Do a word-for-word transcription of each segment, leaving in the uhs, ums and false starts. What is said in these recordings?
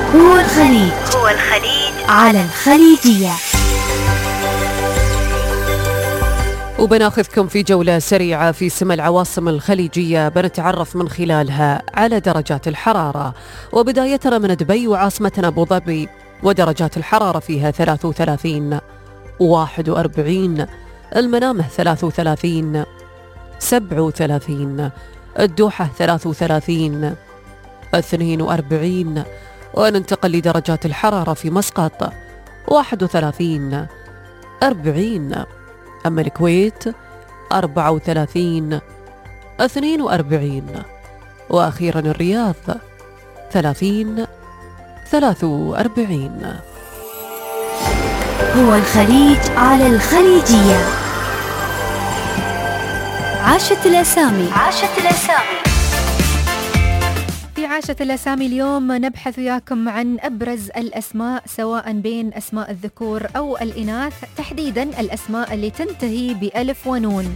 هو الخليج هو الخليج على الخليجية. وبناخذكم في جولة سريعة في سما العواصم الخليجية، بنتعرف من خلالها على درجات الحرارة. وبدايتنا من دبي وعاصمتنا أبو ظبي، ودرجات الحرارة فيها ثلاثة وثلاثين، واحد وأربعين، المنامة ثلاثة وثلاثين، سبعة وثلاثين، الدوحة ثلاثة وثلاثين، اثنين وأربعين. وننتقل لدرجات الحرارة في مسقط واحد وثلاثين، أربعين. أما الكويت أربعة وثلاثين، اثنين وأربعين. وأخيرا الرياض ثلاثين، ثلاثة وأربعين. هو الخليج على الخليجية. عاشت الأسامي عاشت الأسامي في عاشة الأسامي اليوم نبحث وياكم عن أبرز الأسماء، سواء بين أسماء الذكور أو الإناث، تحديدا الأسماء اللي تنتهي بألف ونون.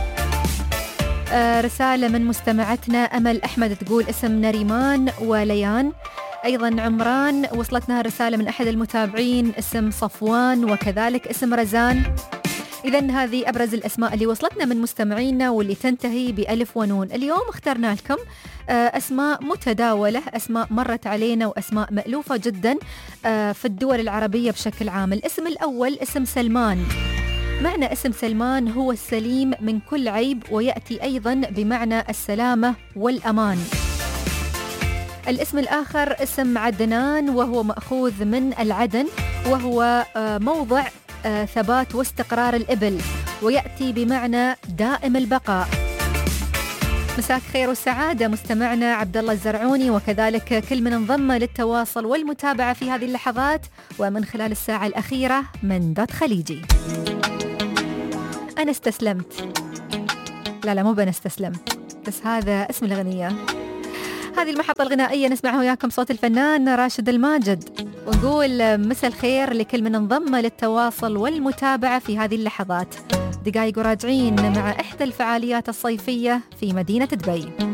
آه رسالة من مستمعتنا أمل أحمد تقول اسم نريمان وليان. أيضا عمران وصلتنا رسالة من أحد المتابعين اسم صفوان، وكذلك اسم رزان. إذن هذه أبرز الأسماء اللي وصلتنا من مستمعينا واللي تنتهي بألف ونون. اليوم اخترنا لكم أسماء متداولة، أسماء مرت علينا وأسماء مألوفة جدا في الدول العربية بشكل عام. الاسم الأول اسم سلمان. معنى اسم سلمان هو السليم من كل عيب، ويأتي أيضا بمعنى السلامة والأمان. الاسم الآخر اسم عدنان، وهو مأخوذ من العدن، وهو موضع ثبات واستقرار الإبل، ويأتي بمعنى دائم البقاء. مساك خير وسعادة مستمعنا عبد الله الزرعوني، وكذلك كل من انضم للتواصل والمتابعة في هذه اللحظات ومن خلال الساعة الأخيرة من دوت خليجي. أنا استسلمت، لا لا مو بأنا استسلمت، بس هذا اسم الأغنية. هذه المحطة الغنائية نسمعها وياكم صوت الفنان راشد الماجد، ونقول مساء الخير لكل من انضم للتواصل والمتابعة في هذه اللحظات. دقايق وراجعين مع إحدى الفعاليات الصيفية في مدينة دبي.